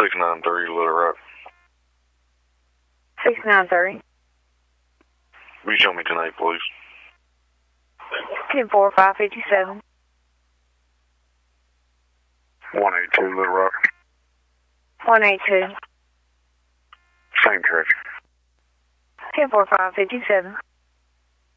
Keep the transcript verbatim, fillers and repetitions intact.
six nine three Little Rock. six nine three. Will you show me ten eight, please? ten four five five seven. one eighty-two Little Rock. one eighty-two. Same traffic. ten four five five seven.